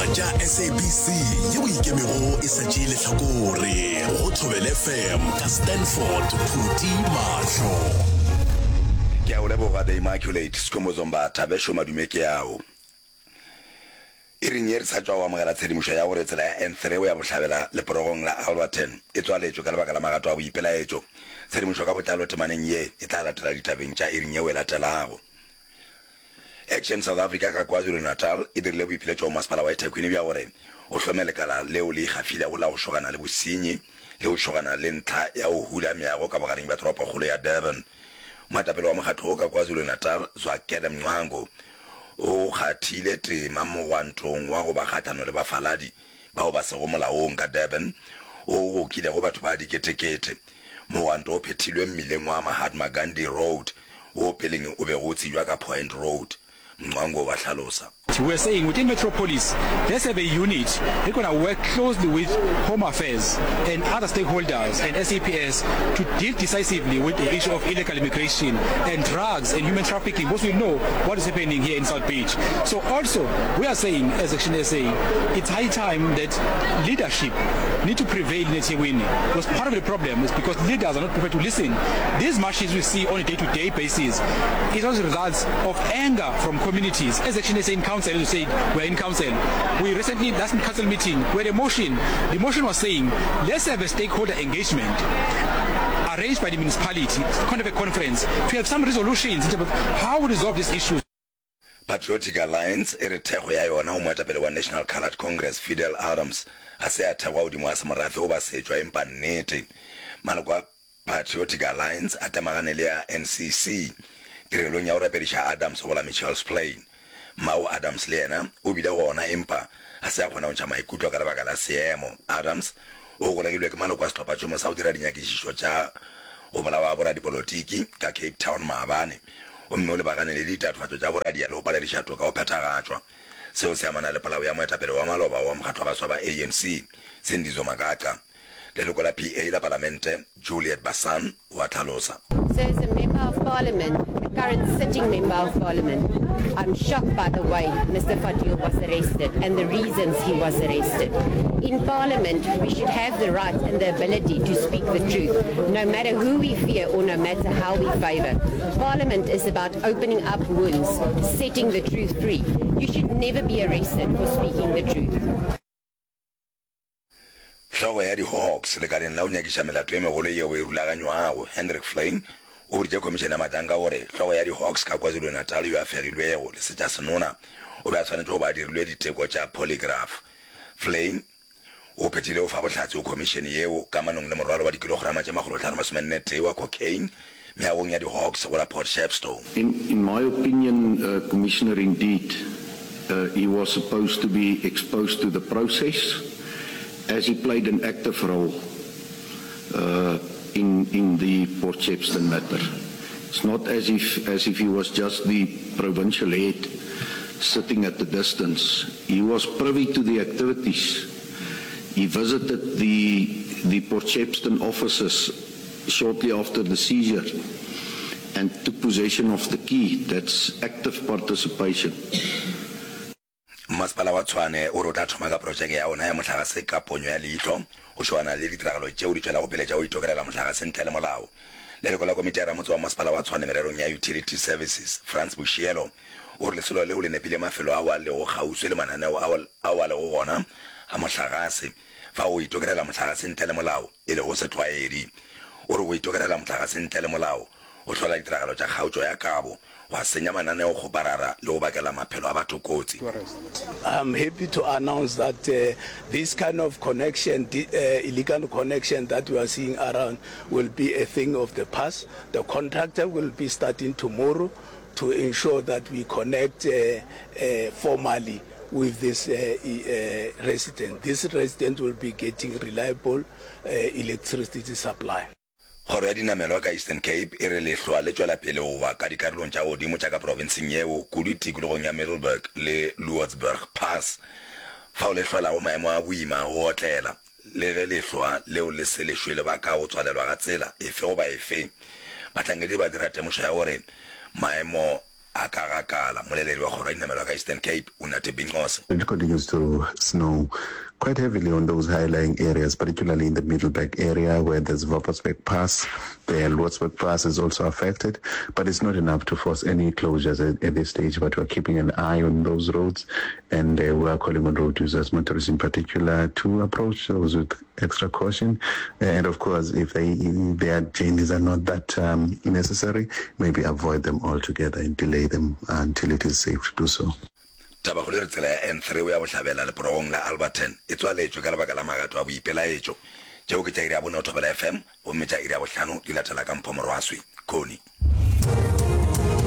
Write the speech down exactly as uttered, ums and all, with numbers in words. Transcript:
ja S A B C yo ikemego e sa tšeele hlakore go Thobela F M ka Stanford Phuti Mahlo. Ke a o leboga the Immaculate Skomozombatha besho madume ke yao. E re nyere sa tswa wa mogala tshedimošo ya gore tsela ya N three o ya bohlabela le porogong la Alberton e tswaletšwe ka lebaka la magato a boipelaetšo. Tshedimošo ka botlalo temaneng ye e tla latela ditabeng tša ering yeo e latelago. Action South Africa ka KwaZulu-Natal e dirile boipiletšo masepala wa eThekwini bja gore o hlome lekala leo le ikgafile go la go šogana le bosenyi le go šogana le ntlha ya go hula meago ka bogareng ba toropokgolo ya Durban. Moetapele wa mokgatlo o ka KwaZulu-Natal Zwakele Mncwango o kgathile tema mogwantong wa go ba kgatlano le bafaladi bao ba sego molaong ka Durban o go kile go batho ba diketekete. Mogwanto o phethilwe mmileng wa Mahatma Gandhi Road o peleng o be go tshijwa ka Point Road. Mncwango wa hlalosa. We're saying within Metropolis, let's have a unit. We're going to work closely with Home Affairs and other stakeholders and S A P S to deal decisively with the issue of illegal immigration and drugs and human trafficking, because we know what is happening here in South Beach. So also, we are saying as Action S A, it's high time that leadership need to prevail in eThekwini, because part of the problem is because leaders are not prepared to listen. These marches we see on a day-to-day basis is also results of anger from communities. As Action S A in council, you said we're in council. We recently, last council meeting, where the motion, the motion was saying, let's have a stakeholder engagement arranged by the municipality, kind of a conference, to have some resolutions in terms of how we resolve these issues. Patriotic Alliance e re thego ya yona o moetapele wa National Coloured Congress Fidel Adams a se a thegwa godimo a semorafe o ba setšwa empa nnete. Maloko a Patriotic Alliance a temagane le ya N C C tirelong ya go rapediša Adams go la Mitchell's Plain. Mao Adams le yena o bile gona empa a se a kgona go ntšha maikutlo ka lebaka la seemo. Adams o golegilwe ke maloko a setlhopha tšhomo sa go dira dinyakišišo tša go bolawa boradipolotiki ka Cape Town maabane. O mme o lebagane le ditatofatso tša boradia le go palediša toka go phethagatšwa. Seo se amana le polao ya moetapele wa maloba wa mokgatlo wa baswa ba A N C Sendizo Makaka. Leloko la P A la Palamente Juliet Basan wa tlhalosa. So as a member of parliament, a current sitting member of parliament, I'm shocked by the way Mister Fadil was arrested and the reasons he was arrested. In parliament, we should have the right and the ability to speak the truth, no matter who we fear or no matter how we favor. Parliament is about opening up wounds, setting the truth free. You should never be arrested for speaking the truth. Hlogo ya di-Hawks lekaleng la o nyakiša melato e megolo yeo e rulaganywago Hendrik Flynn o boditše komišene matanga gore hlogo ya di-Hawks ka KwaZulu-Natal yo a fegilwego le setša senona o be a tshwanetse go ba dirilwe diteko tša polygraph. Flynn o phethile o fa bohlatse o komišene yeo ka manong le morwalo wa dikilograma tše magolo hlano masomenne tee wa cocaine meagong ya di-Hawks go la Port Shepstone. In, in my opinion, uh, Commissioner, indeed, uh, he was supposed to be exposed to the process, as he played an active role uh, in in the Port Shepstone matter. It's not as if as if he was just the provincial head sitting at the distance. He was privy to the activities. He visited the the Port Shepstone offices shortly after the seizure and took possession of the key. That's active participation. Masepala wa Tshwane o re o tla thoma ka projeke ya ona ya motlhagase ka ponyo ya leitlho go šwana le ditiragalo tšeo di tšwela go peletša go itokelela motlhagase ntle le molao. Leloko la komiti ya ramotse wa masepala wa Tshwane mererong ya utility services Franz Bushielo o re lesolo leo le nepile mafelo ao a lego kgauswi le mananeo ao a lego gona a motlhagase fa o itokelela motlhagase ntle le molao e le go setlwaedi. O re go itokelela motlhagase ntle le molao o hlola ditiragalo tša kgaotšo ya kabo. I'm happy to announce that uh, this kind of connection, uh, illegal connection that we are seeing around will be a thing of the past. The contractor will be starting tomorrow to ensure that we connect uh, uh, formally with this uh, uh, resident. This resident will be getting reliable uh, electricity supply. Gore ya dinamelo ka Eastern Cape e re le hlwa le tswela pele o wa ka dikarolong tša godimo tša ka provinceng yeo kudu tikologong ya Middelburg le Lourdsburg Pass fa o le hlola go maemo a boima go otlela le ge le hlwa leo le se le shwele ba ka go tswalelwa ga tsela efe goba efe batlangedi ba dira temošo ya gore maemo a ka gakala moleleri wa kgoro inamelo ka Eastern Cape Unate Binqosa. It continues to snow quite heavily on those high-lying areas, particularly in the Middleburg area where there's Woppersberg Pass. The Lordsburg Pass is also affected, but it's not enough to force any closures at, at this stage. But we're keeping an eye on those roads, and uh, we are calling on road users, motorists in particular, to approach those with extra caution. And of course, if, they, if their changes are not that um, necessary, maybe avoid them altogether and delay them until it is safe to do so. Taba go le tsela ya N three ya bohlabela le porong la Alberton e tswa letšo ka lebaka la magato a boipelaetšo tšeo ke tša iri ya bona o thobela F M o metša iri ya bohlano di latela ka mpho morwaswi Koni.